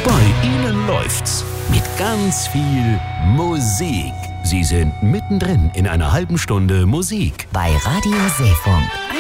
Bei Ihnen läuft's mit ganz viel Musik. Sie sind mittendrin in einer halben Stunde Musik. Bei Radio Seefunk.